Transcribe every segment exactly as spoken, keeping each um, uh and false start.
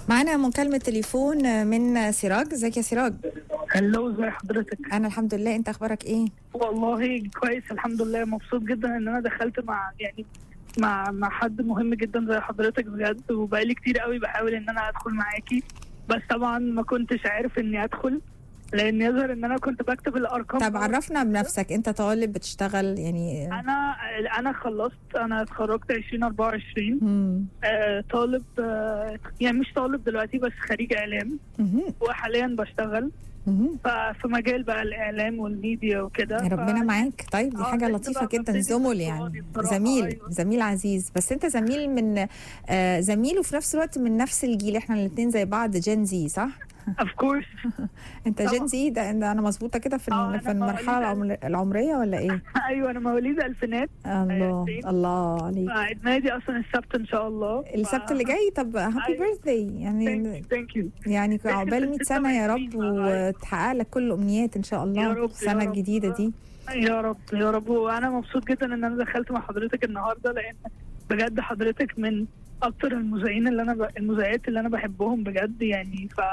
معانا مكالمة تليفون من سراج. ازيك يا سراج؟ هلو، ازي حضرتك؟ انا الحمد لله، انت اخبارك ايه؟ والله كويس الحمد لله، مبسوط جدا ان انا دخلت مع يعني مع مع حد مهم جدا زي حضرتك بجد، وبقالي كتير قوي بحاول ان انا ادخل معاكي، بس طبعا ما كنتش عارف اني ادخل لان يظهر ان انا كنت بكتب الارقام. طب عرفنا بنفسك، انت طالب بتشتغل يعني؟ انا انا خلصت، انا اتخرجت ألفين وأربعة وعشرين. مم. آه طالب، آه يعني مش طالب دلوقتي بس خريج اعلام، مهم. وحاليا بشتغل مهم. ففي مجال بقى الاعلام والميديا وكده. ربنا معاك. طيب دي آه، حاجة لسه لطيفة بقى جدا، ببتدي زمل في يعني، اقتصادي بصراحة. زميل أيوة. زميل عزيز. بس انت زميل من آه زميل وفي نفس الوقت من نفس الجيل، احنا الاثنين زي بعض، جين زي صح؟ اوف كورس. انت جين زي ده, ده انا مظبوطة كده في آه، الم- في أنا المرحلة مواليد العمر العمرية ولا ايه؟ ايوه انا مواليد الفينات. الله عشرين. الله عليك. عيد ميلادي اصلا السبت ان شاء الله. السبت اللي جاي. طب هابي أيوة. بيرث داي يعني. ثانك يو. يعني عقبال مية سنة يا رب، وتحقق لك كل الأمنيات إن شاء يا الله رب، السنة يا رب. الجديدة دي. يا رب يا رب. وانا مبسوط جدا ان انا دخلت مع حضرتك النهارده، لان بجد حضرتك من اكتر المذيعين اللي انا ب... المذيعات اللي انا بحبهم بجد يعني. ف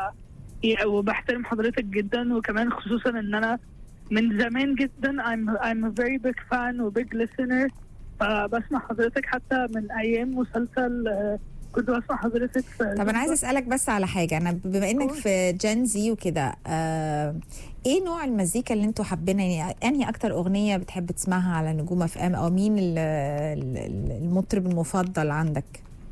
وبحترم حضرتك جدا، وكمان خصوصا ان انا من زمان جدا I'm I'm a very big fan و big listener. فبسمع حضرتك حتى من ايام مسلسل، آه، كنت بسمع حضرتك في. طب أنا عايز أسألك بس على حاجة، أنا بما إنك في جين زي وكده، آه إيه نوع المزيكا اللي أنتوا حابينها؟ يعني أنهي أكتر أغنية بتحب تسمعها على نجوم اف ام، أو مين ال- ال- المطرب المفضل عندك؟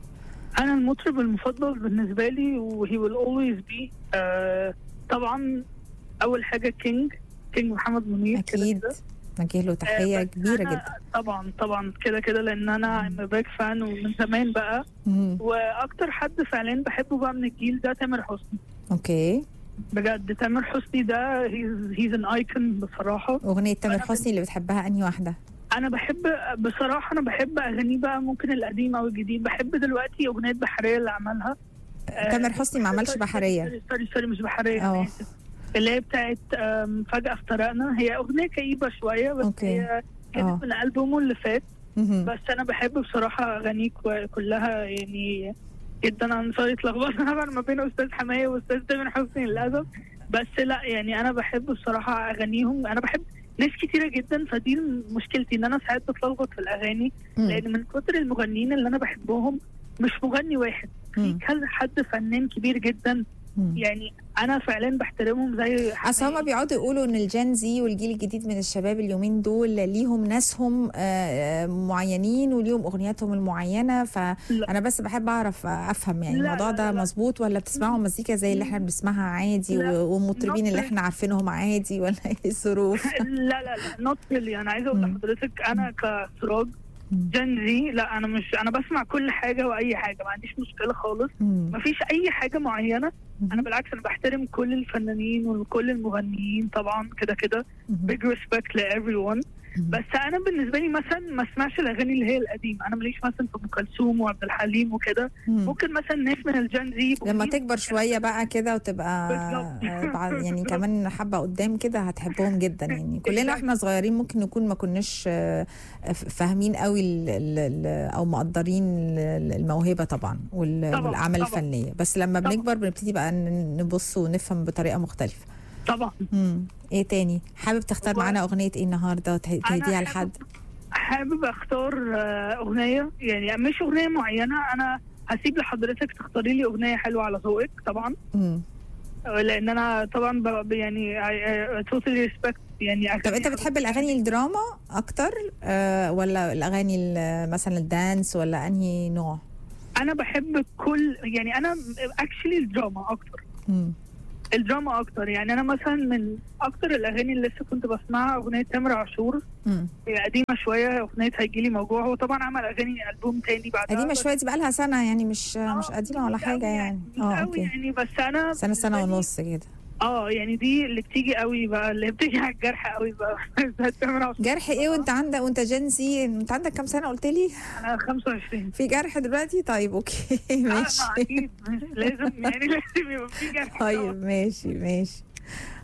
انا المطرب المفضل بالنسبه لي و he will always be آه طبعا اول حاجه كينج كينج محمد منير. أكيد نوجه له تحية آه كبيرة جدا. طبعا طبعا كده كده، لان انا I'm a big fan ومن زمان بقى. مم. واكتر حد فعلا بحبه بقى من الجيل ده تامر حسني. أوكي. بجد تامر حسني ده he's, he's an icon بصراحه. أغنية تامر أنا حسني اللي بتحبها أنهي واحدة؟ انا بحب بصراحه، انا بحب اغانيه بقى، ممكن القديم او الجديد. بحب دلوقتي اغنيه بحريه اللي عملها. تامر حسني ما عملش بحرية. سوري سوري سوري مش بحريه، أوه. أنا آسف. اللي هي بتاعت آم، فجأة افترقنا. هي أغنية كئيبة شوية بس أوكي. هي أوه. كانت من ألبومه اللي فات. مهم. بس أنا بحب بصراحة أغانيه كو- كلها يعني جدا. أنا صارت اتلخبطت طبعا ما بين أستاذ حماية وأستاذ تامر حسني للأسف. بس لا يعني أنا بحب بصراحة أغانيهم. أنا بحب ناس كتيرة جدا، فدي مشكلتي إن أنا ساعات بتلخبط في الأغاني، مم. لأن من كتر المغنيين اللي أنا بحبهم مش مغني واحد، في مم. كذا حد فنان كبير جدا. مم. يعني انا فعلا بحترمهم زي اصل هما بيقعدوا يقولوا ان الجين زي والجيل الجديد من الشباب اليومين دول ليهم ناسهم آه، معينين وليهم اغنياتهم المعينه، فانا بس بحب اعرف افهم يعني لا، الموضوع لا، ده لا، لا. مظبوط، ولا بتسمعوا مزيكا زي اللي احنا بنسمعها عادي، لا، و- والمطربين اللي not احنا عارفينهم عادي، ولا ايه الظروف؟ لا لا لا نوت ريلي. انا عايزه اقول مم. لحضرتك انا كسراج جين زي، لا انا مش انا بسمع كل حاجه واي حاجه، ما عنديش مشكله خالص. مم. ما فيش اي حاجه معينه. مم. انا بالعكس انا بحترم كل الفنانين وكل المغنيين طبعا كده كده. مم. big respect ل everyone. بس انا بالنسبه لي مثلا ما اسمعش الاغاني اللي هي القديمه. انا ماليش مثلا في ام كلثوم وعبد الحليم وكده. مم. ممكن مثلا ناس من الجين زي لما تكبر شويه بقى كده وتبقى بالظبط. آه، بعد- يعني كمان حبه قدام كده هتحبهم جدا يعني. كلنا احنا صغيرين ممكن نكون ما كناش آه، فاهمين قوي ال ال ال او مقدرين ال- الموهبه طبعا وال- طبعاً، والاعمال طبعاً. الفنيه، بس لما طبعاً. بنكبر بنبتدي بقى ن- نبص ونفهم بطريقه مختلفه. طبعا. امم ايه تاني حابب تختار هو- معانا اغنيه ايه النهارده ته- تهديها أنا لحد؟ حابب اختار آه، اغنيه، يعني مش اغنيه معينه. انا هسيب لحضرتك تختاري لي اغنيه حلوه على ذوقك طبعا. امم لان انا طبعا ب- يعني توتالي ريسبكت يعني. طب انت بتحب الاغاني الدراما اكتر آه ولا الاغاني ال- مثلا الدانس، ولا انهي نوع؟ انا بحب كل يعني انا اكشلي الدراما اكتر. امم الدراما اكتر يعني. انا مثلا من اكتر الاغاني اللي لسه كنت بسمعها اغنيه تامر عاشور. امم هي قديمه شويه، اغنيه هيجيلي موجوع. هو طبعا عمل اغاني البوم تاني بعدها. قديمه بس- شويه، دي بقى لها سنه يعني، مش آه، مش قديمه ولا مش حاجه قوي يعني. مش اه قوي اوكي، يعني. بس انا سنه سنه بالنسبة لي- ونص كده. اه يعني دي اللي بتيجي قوي بقى، اللي بتيجي على الجرح قوي بقى. تامر عاشور. جرح ايه وانت عندك وانت جنسي؟ انت عندك كام سنه قلت لي؟ انا خمسة وعشرين. في جرح دلوقتي؟ طيب اوكي ماشي. آه، اكيد لازم يعني لازم يبقى في جرح. طيب ماشي ماشي.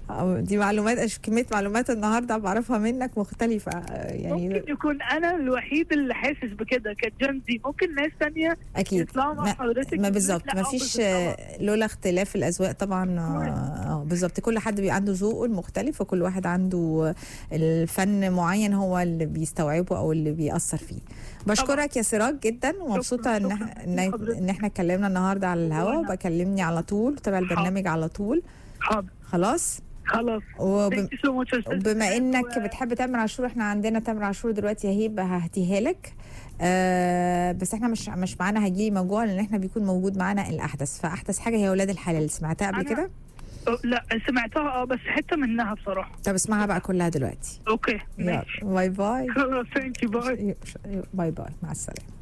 دي معلومات، كميه معلومات النهارده بعرفها منك مختلفه يعني. ممكن يكون انا الوحيد اللي حاسس بكده كجنزي، ممكن ناس تانية اكيد يطلعوا مع حضرتك ما بالظبط، ما فيش لولا اختلاف الاذواق طبعا. اه بالظبط، كل حد بيبقى عنده ذوقه المختلف، وكل واحد عنده الفن معين هو اللي بيستوعبه او اللي بيأثر فيه. بشكرك يا سراج جدا، ومبسوطه ان ان ان احنا اتكلمنا النهارده على الهوا، وبكلمني على طول، تابع البرنامج على طول. حاضر خلاص خلاص. وب... وبما انك و... بتحب تامر عاشور، احنا عندنا تامر عاشور دلوقتي يا هيب ههديها لك. آه بس احنا مش مش معانا هيجيلي موجوع، لان احنا بيكون موجود معانا الاحدث، فاحدث حاجه هي ولاد الحلال. سمعتها قبل كده؟ لا سمعتها اه، بس حته منها بصراحه. طب اسمعها بقى كلها دلوقتي. اوكي ماشي. باي باي. خلاص ثانك يو، باي باي باي، مع السلامه.